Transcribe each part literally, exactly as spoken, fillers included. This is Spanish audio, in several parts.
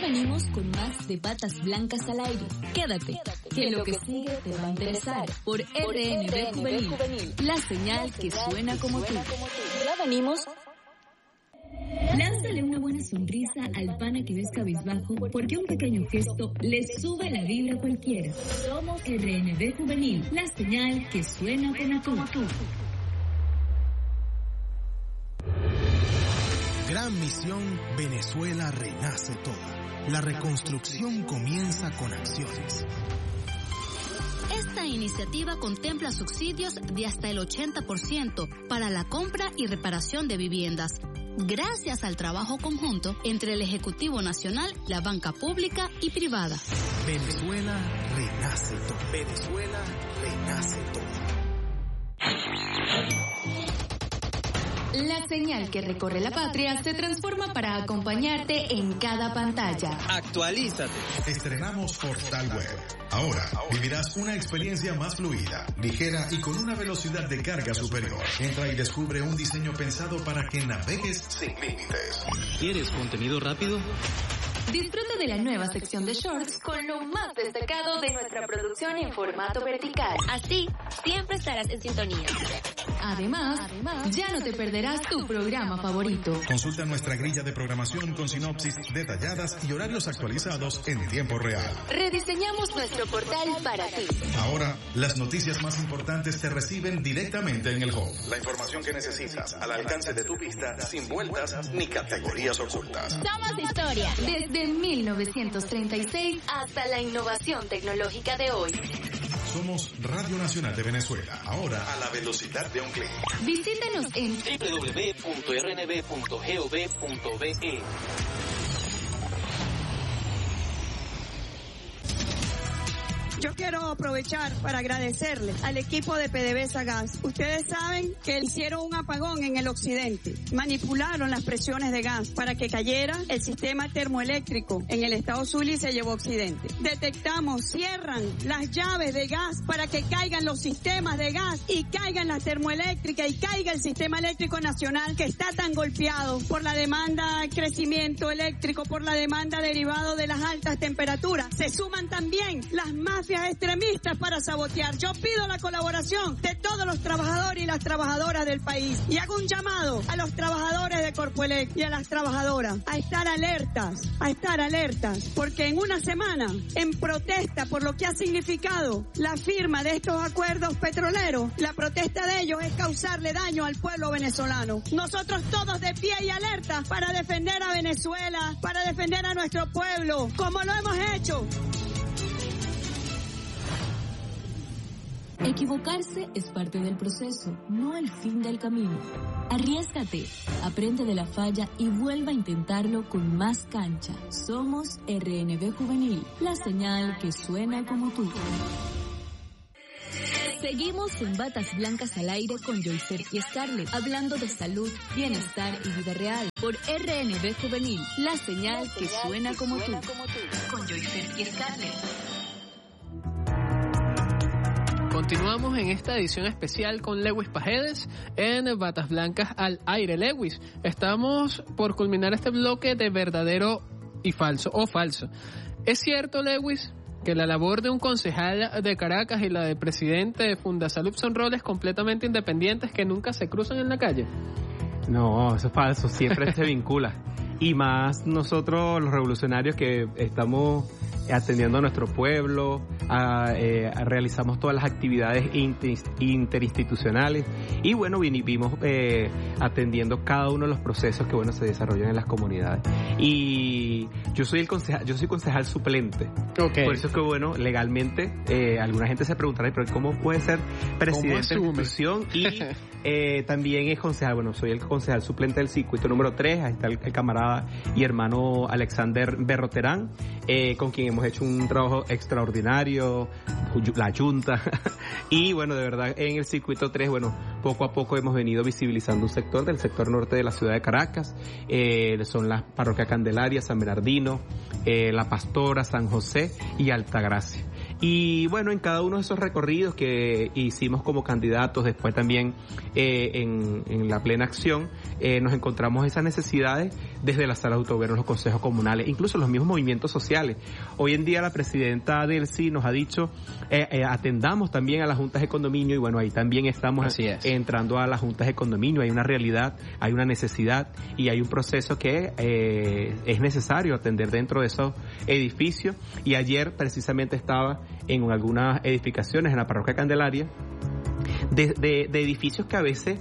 venimos con más de Batas Blancas al aire. Quédate, que lo que sigue te va a interesar por R N B Juvenil, la señal que suena como tú. Ya venimos. Lánzale una buena sonrisa al pana que ves cabizbajo, porque un pequeño gesto le sube la vibra a cualquiera. Somos R N B Juvenil, la señal que suena como tú. Gran misión, Venezuela renace toda. La reconstrucción comienza con acciones. Esta iniciativa contempla subsidios de hasta el ochenta por ciento para la compra y reparación de viviendas, gracias al trabajo conjunto entre el Ejecutivo Nacional, la banca pública y privada. Venezuela renace todo. Venezuela renace todo. La señal que recorre la patria se transforma para acompañarte en cada pantalla. Actualízate. Estrenamos Portal Web. Ahora vivirás una experiencia más fluida, ligera y con una velocidad de carga superior. Entra y descubre un diseño pensado para que navegues sin límites. ¿Quieres contenido rápido? Disfruta de la nueva sección de shorts con lo más destacado de nuestra producción en formato vertical. Así, siempre estarás en sintonía. Además, Además, ya no te perderás tu programa favorito. Consulta nuestra grilla de programación con sinopsis detalladas y horarios actualizados en tiempo real. Rediseñamos nuestro portal para ti. Ahora, las noticias más importantes te reciben directamente en el home. La información que necesitas al alcance de tu vista, sin vueltas ni categorías ocultas. Somos historia. Desde mil novecientos treinta y seis hasta la innovación tecnológica de hoy. Somos Radio Nacional de Venezuela, ahora a la velocidad de un clic. Visítenos en doble u doble u doble u punto r n b punto gov punto be. Yo quiero aprovechar para agradecerle al equipo de PDVSA Gas. Ustedes saben que hicieron un apagón en el occidente, manipularon las presiones de gas para que cayera el sistema termoeléctrico en el estado Zulia y se llevó a occidente. Detectamos, cierran las llaves de gas para que caigan los sistemas de gas y caigan las termoeléctricas y caiga el sistema eléctrico nacional que está tan golpeado por la demanda, crecimiento eléctrico, por la demanda derivado de las altas temperaturas. Se suman también las mafias extremistas para sabotear. Yo pido la colaboración de todos los trabajadores y las trabajadoras del país y hago un llamado a los trabajadores de Corpoelec y a las trabajadoras a estar alertas, a estar alertas, porque en una semana, en protesta por lo que ha significado la firma de estos acuerdos petroleros, la protesta de ellos es causarle daño al pueblo venezolano. Nosotros todos de pie y alerta para defender a Venezuela, para defender a nuestro pueblo, como lo hemos hecho. Equivocarse es parte del proceso, no el fin del camino. Arriésgate, aprende de la falla y vuelva a intentarlo con más cancha. Somos R N B Juvenil, la señal que suena como tú. Seguimos en Batas Blancas al aire con Joycer y Scarlett, hablando de salud, bienestar y vida real. Por R N B Juvenil, la señal que suena como tú. Con Joycer y Scarlett. Continuamos en esta edición especial con Lewis Pajedes en Batas Blancas al aire. Lewis, estamos por culminar este bloque de verdadero y falso o falso. ¿Es cierto, Lewis, que la labor de un concejal de Caracas y la de presidente de Fundasalud son roles completamente independientes que nunca se cruzan en la calle? No, eso es falso, siempre se vincula. Y más nosotros los revolucionarios que estamos atendiendo a nuestro pueblo, a, eh, a realizamos todas las actividades inter, interinstitucionales y bueno, vimos eh, atendiendo cada uno de los procesos que bueno se desarrollan en las comunidades. Y yo soy el concejal, yo soy concejal suplente. Okay. Por eso es que bueno, legalmente eh, alguna gente se preguntará, pero ¿cómo puede ser presidente de la institución y eh, también es concejal? Bueno, soy el concejal suplente del circuito número tres, ahí está el, el camarada y hermano Alexander Berroterán, eh, con quien hemos hecho un trabajo extraordinario, la Junta, y bueno, de verdad, en el circuito tres, bueno, poco a poco hemos venido visibilizando un sector del sector norte de la ciudad de Caracas, eh, son las parroquias Candelaria, San Bernardino, eh, La Pastora, San José y Altagracia. Y bueno, en cada uno de esos recorridos que hicimos como candidatos, después también eh, en, en la plena acción, eh, nos encontramos esas necesidades desde la sala de autogobierno, los consejos comunales, incluso los mismos movimientos sociales. Hoy en día la presidenta Delcy nos ha dicho, eh, eh, atendamos también a las juntas de condominio, y bueno, ahí también estamos Así es. entrando a las juntas de condominio. Hay una realidad, hay una necesidad y hay un proceso que eh, es necesario atender dentro de esos edificios. Y ayer precisamente estaba en algunas edificaciones en la parroquia Candelaria de, de, de edificios que a veces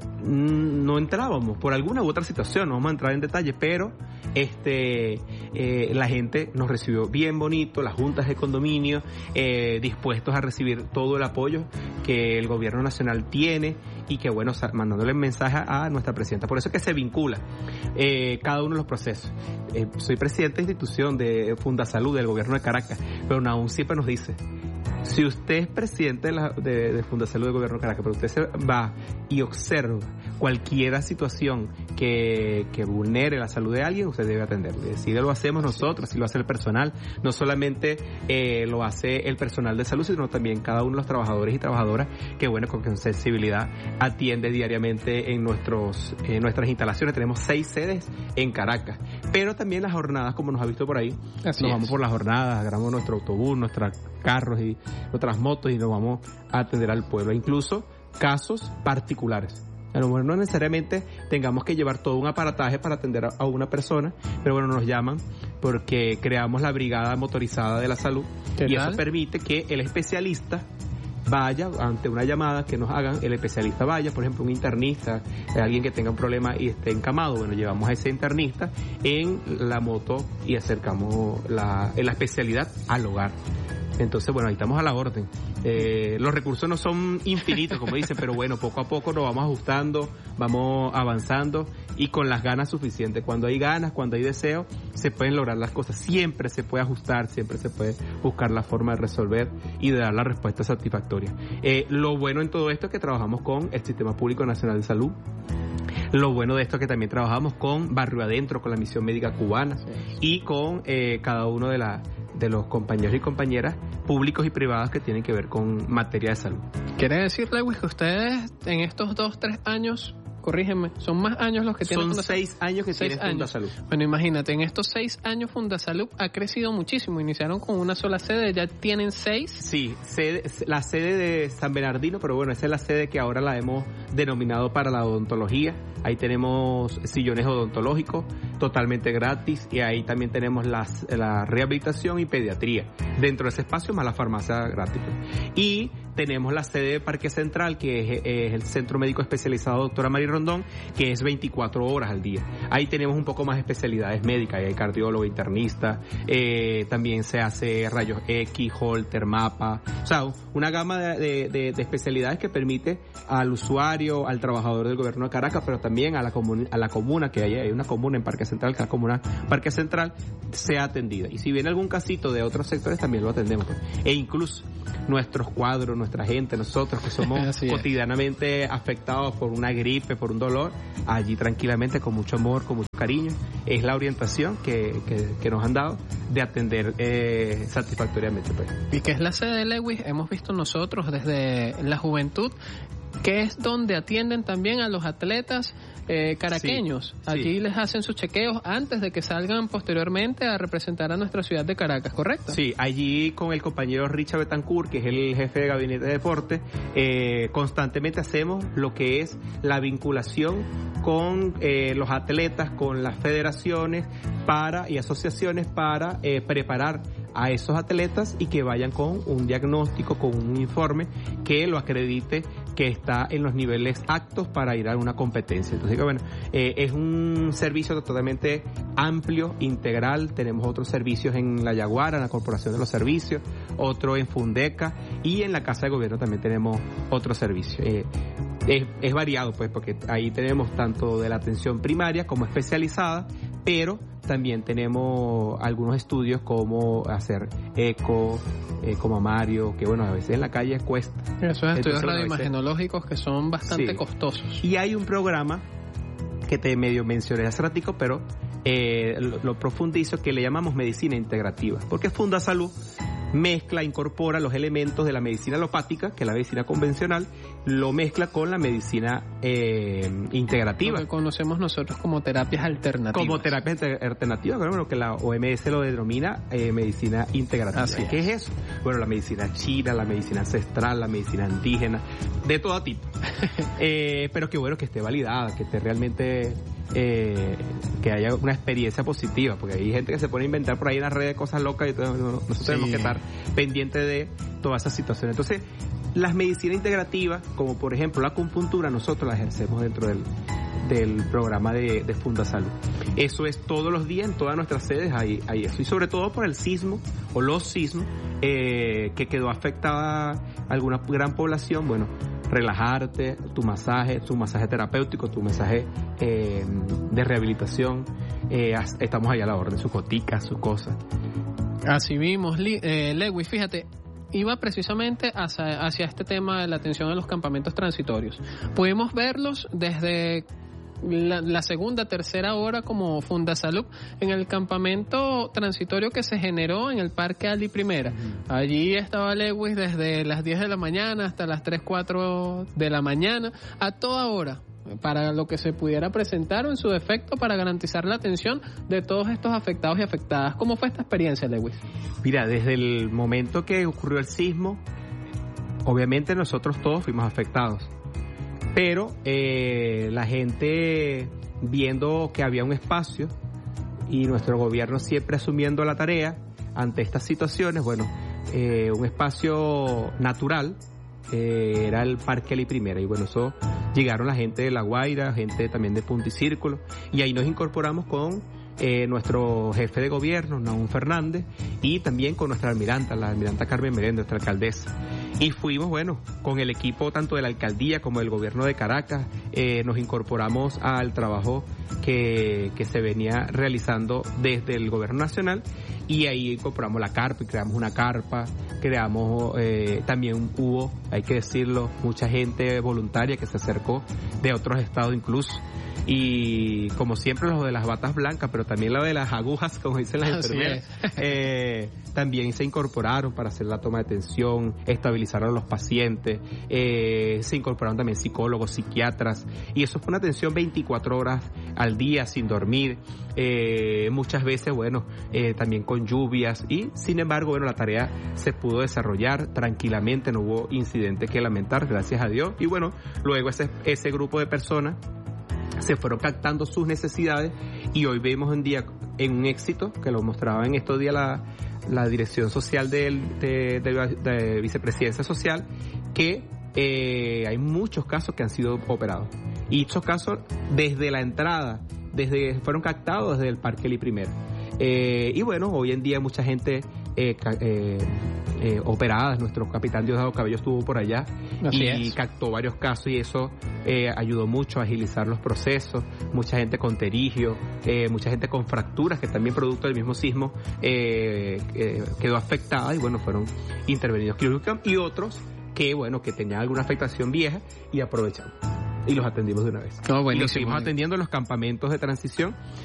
no entrábamos por alguna u otra situación, no vamos a entrar en detalle, pero este eh, la gente nos recibió bien bonito, las juntas de condominio eh, dispuestos a recibir todo el apoyo que el gobierno nacional tiene, y que bueno, mandándole mensaje a nuestra presidenta. Por eso es que se vincula eh, cada uno de los procesos. Eh, soy presidente de institución de Fundasalud del gobierno de Caracas, pero aún siempre nos dice: si usted es presidente de, la, de, de Fundasalud del Gobierno de Caracas, pero usted se va y observa cualquier situación que, que vulnere la salud de alguien, usted debe atenderlo. Si lo hacemos nosotros, si lo hace el personal, no solamente eh, lo hace el personal de salud, sino también cada uno de los trabajadores y trabajadoras que, bueno, con sensibilidad atiende diariamente en nuestros en nuestras instalaciones. Tenemos seis sedes en Caracas, pero también las jornadas, como nos ha visto por ahí, Así nos es. vamos por las jornadas, agarramos nuestro autobús, nuestros carros y otras motos y nos vamos a atender al pueblo, incluso casos particulares. A lo mejor no necesariamente tengamos que llevar todo un aparataje para atender a, a una persona, pero bueno, nos llaman porque creamos la brigada motorizada de la salud, y tal? eso permite que el especialista vaya ante una llamada que nos hagan, el especialista vaya, por ejemplo, un internista, alguien que tenga un problema y esté encamado, bueno, llevamos a ese internista en la moto y acercamos la, la especialidad al hogar. Entonces, bueno, ahí estamos a la orden. Eh, los recursos no son infinitos, como dicen, pero bueno, poco a poco nos vamos ajustando, vamos avanzando y con las ganas suficientes. Cuando hay ganas, cuando hay deseo, se pueden lograr las cosas. Siempre se puede ajustar, siempre se puede buscar la forma de resolver y de dar la respuesta satisfactoria. Eh, lo bueno en todo esto es que trabajamos con el Sistema Público Nacional de Salud. Lo bueno de esto es que también trabajamos con Barrio Adentro, con la Misión Médica Cubana, sí, y con eh, cada uno de, la, de los compañeros y compañeras públicos y privados que tienen que ver con materia de salud. ¿Quiere decir, Lewis, que ustedes en estos dos, tres años, corrígeme, son más años los que tienen Son Fundasalud? seis años que Seis tiene Fundasalud. Bueno, imagínate, en estos seis años Fundasalud ha crecido muchísimo. Iniciaron con una sola sede, ya tienen seis. Sí, sede, la sede de San Bernardino, pero bueno, esa es la sede que ahora la hemos denominado para la odontología. Ahí tenemos sillones odontológicos totalmente gratis, y ahí también tenemos las, la rehabilitación y pediatría dentro de ese espacio, más la farmacia gratis. Y tenemos la sede de Parque Central, que es, es el Centro Médico Especializado Doctora Mari Rondón, que es veinticuatro horas al día. Ahí tenemos un poco más de especialidades médicas, ahí hay cardiólogo, internista, eh, también se hace rayos X, Holter, mapa, o sea, una gama de, de, de especialidades que permite al usuario, al trabajador del gobierno de Caracas, pero también a la comuna, a la comuna que hay, hay una comuna en Parque Central, que es la comuna Parque Central, sea atendida. Y si viene algún casito de otros sectores, también lo atendemos, pues. E incluso nuestros cuadros, nuestra gente, nosotros que somos cotidianamente afectados por una gripe, por un dolor, allí tranquilamente, con mucho amor, con mucho cariño, es la orientación que, que, que nos han dado de atender eh, satisfactoriamente, pues. ¿Y qué es la sede de Lewis? Hemos visto nosotros desde la juventud que es donde atienden también a los atletas eh, caraqueños. Sí, Allí sí. les hacen sus chequeos antes de que salgan posteriormente a representar a nuestra ciudad de Caracas, ¿correcto? Sí, allí con el compañero Richard Betancourt, que es el jefe de gabinete de deporte, eh, constantemente hacemos lo que es la vinculación con eh, los atletas, con las federaciones para y asociaciones para eh, preparar a esos atletas y que vayan con un diagnóstico, con un informe que lo acredite que está en los niveles aptos para ir a una competencia. Entonces, que bueno, eh, es un servicio totalmente amplio, integral. Tenemos otros servicios en La Yaguara, en la Corporación de los Servicios, otro en Fundeca, y en la Casa de Gobierno también tenemos otro servicio. Eh, es, es variado, pues, porque ahí tenemos tanto de la atención primaria como especializada, pero también tenemos algunos estudios como hacer eco, eh, como Mario, que bueno, a veces en la calle cuesta. Esos estudios Entonces, bueno, radioimagenológicos que son bastante sí. costosos. Y hay un programa que te medio mencioné hace ratico, pero eh, lo, lo profundizo, que le llamamos medicina integrativa, porque Fundasalud mezcla, incorpora los elementos de la medicina alopática, que es la medicina convencional, lo mezcla con la medicina eh, integrativa. Lo que conocemos nosotros como terapias alternativas. Como terapias alternativas, bueno, que la O M S lo denomina eh, medicina integrativa. Así es. ¿Qué es eso? Bueno, la medicina china, la medicina ancestral, la medicina indígena, de todo tipo. eh, pero que bueno que esté validada, que esté realmente... Eh, que haya una experiencia positiva, porque hay gente que se pone a inventar por ahí en las redes cosas locas y todo, nosotros sí. tenemos que estar pendientes de todas esas situaciones. Entonces, las medicinas integrativas, como por ejemplo la acupuntura, nosotros la ejercemos dentro del, del programa de, de Fundasalud. Eso es todos los días, en todas nuestras sedes hay, hay eso. Y sobre todo por el sismo, o los sismos, eh, que quedó afectada alguna gran población, bueno, relajarte, tu masaje, tu masaje terapéutico, tu masaje eh, de rehabilitación, eh, estamos allá a la orden, sus goticas, sus cosas. Así vimos, eh, Lewis, fíjate, iba precisamente hacia, hacia este tema de la atención a los campamentos transitorios. Pudimos verlos desde la, la segunda, tercera hora como Fundasalud en el campamento transitorio que se generó en el Parque Aldi Primera. Allí estaba Lewis desde las diez de la mañana hasta las tres, cuatro de la mañana, a toda hora, para lo que se pudiera presentar o en su defecto para garantizar la atención de todos estos afectados y afectadas. ¿Cómo fue esta experiencia, Lewis? Mira, desde el momento que ocurrió el sismo, obviamente nosotros todos fuimos afectados, pero eh, la gente viendo que había un espacio y nuestro gobierno siempre asumiendo la tarea ante estas situaciones, bueno, eh, un espacio natural eh, era el Parque Aldi Primera, y bueno, eso llegaron la gente de La Guaira, gente también de Punta y Círculo, y ahí nos incorporamos con eh, nuestro jefe de gobierno, Naún Fernández, y también con nuestra almiranta, la almiranta Carmen Meléndez, nuestra alcaldesa. Y fuimos, bueno, con el equipo tanto de la alcaldía como del gobierno de Caracas, eh, nos incorporamos al trabajo que, que se venía realizando desde el gobierno nacional, y ahí incorporamos la carpa y creamos una carpa, creamos, eh, también hubo, hay que decirlo, mucha gente voluntaria que se acercó de otros estados incluso. Y como siempre los de las batas blancas, pero también lo de las agujas, como dicen las enfermeras, eh, también se incorporaron para hacer la toma de tensión, estabilizar a los pacientes, eh, se incorporaron también psicólogos, psiquiatras, y eso fue una atención veinticuatro horas al día sin dormir, eh, muchas veces, bueno, eh, también con lluvias, y sin embargo, bueno, la tarea se pudo desarrollar tranquilamente, no hubo incidentes que lamentar, gracias a Dios, y bueno, luego ese, ese grupo de personas se fueron captando sus necesidades, y hoy vemos en día en un éxito que lo mostraba en estos días la, la dirección social del, de, de, de vicepresidencia social, que eh, hay muchos casos que han sido operados, y estos casos desde la entrada, desde fueron captados desde el Parque Aldi Primera, eh, y bueno, hoy en día hay mucha gente eh, eh, eh, operada. Nuestro capitán Diosdado Cabello estuvo por allá. Así y es. Captó varios casos, y eso eh, ayudó mucho a agilizar los procesos. Mucha gente con terigio, eh, mucha gente con fracturas que también producto del mismo sismo eh, eh, quedó afectada, y bueno, fueron intervenidos quirúrgicamente, y otros que bueno, que tenían alguna afectación vieja y aprovechamos y los atendimos de una vez. Oh, y los seguimos atendiendo en los campamentos de transición,